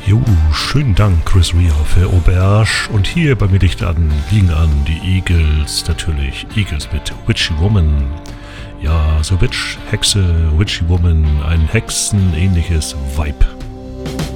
Jo, schönen Dank, Chris Rea für Auberge. Und hier bei mir liegen an die Eagles, natürlich. Eagles mit Witchy Woman. Ja, so Witch, Hexe, Witchy Woman, ein Hexenähnliches Vibe.